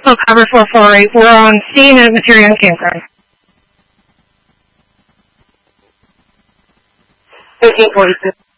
also cover 448 were on scene at Materion Campground. 1346.